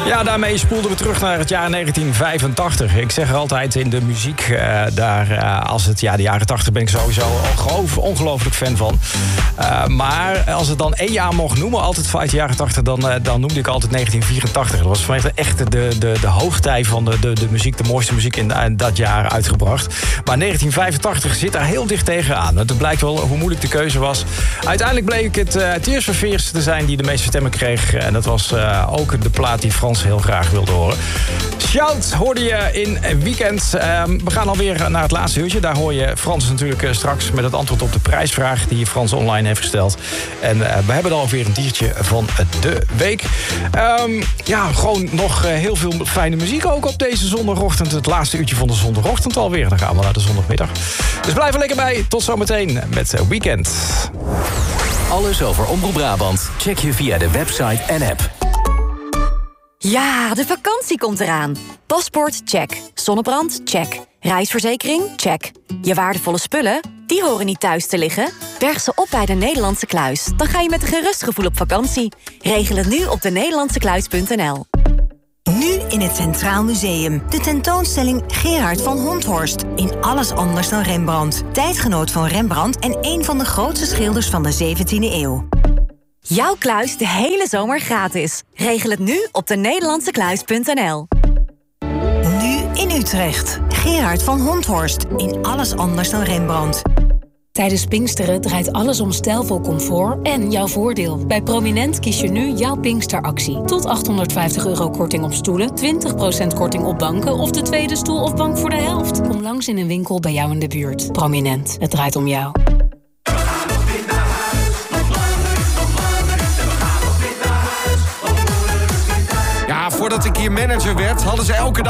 Ja, daarmee spoelden we terug naar het jaar 1985. Ik zeg er altijd in de muziek, als het de jaren 80 ben ik sowieso ongelooflijk fan van. Maar als het dan één jaar mocht noemen, altijd vanuit de jaren 80, dan noemde ik altijd 1984. Dat was voor mij echt de hoogtij van de muziek, de mooiste muziek in dat jaar uitgebracht. Maar 1985 zit daar heel dicht tegenaan. Het blijkt wel hoe moeilijk de keuze was. Uiteindelijk bleek het Tears for Fears te zijn die de meeste stemmen kreeg. En dat was ook de plaat die Frans heel graag wilde horen. Shout hoorde je in Weekend. We gaan alweer naar het laatste uurtje. Daar hoor je Frans natuurlijk straks met het antwoord op de prijsvraag die Frans online heeft gesteld. En we hebben dan alweer een diertje van de week. Gewoon nog heel veel fijne muziek ook op deze zondagochtend. Het laatste uurtje van de zondagochtend alweer. Dan gaan we naar de zondagmiddag. Dus blijf er lekker bij. Tot zometeen met Weekend. Alles over Omroep Brabant check je via de website en app. Ja, de vakantie komt eraan. Paspoort, check. Zonnebrand, check. Reisverzekering, check. Je waardevolle spullen, die horen niet thuis te liggen. Berg ze op bij de Nederlandse Kluis. Dan ga je met een gerust gevoel op vakantie. Regel het nu op denederlandsekluis.nl. Nu in het Centraal Museum. De tentoonstelling Gerard van Honthorst. In alles anders dan Rembrandt. Tijdgenoot van Rembrandt en een van de grootste schilders van de 17e eeuw. Jouw kluis de hele zomer gratis. Regel het nu op denederlandsekluis.nl. Nu in Utrecht. Gerard van Honthorst. In alles anders dan Rembrandt. Tijdens Pinksteren draait alles om stijlvol comfort en jouw voordeel. Bij Prominent kies je nu jouw Pinksteractie. Tot €850 korting op stoelen, 20% korting op banken of de tweede stoel of bank voor de helft. Kom langs in een winkel bij jou in de buurt. Prominent, het draait om jou. Ja, voordat ik hier manager werd, hadden ze elke dag